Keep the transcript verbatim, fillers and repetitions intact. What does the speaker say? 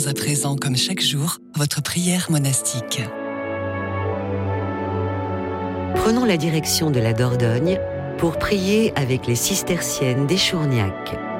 Commençons à présent, comme chaque jour, votre prière monastique. Prenons la direction de la Dordogne pour prier avec les cisterciennes d'Échourgnac.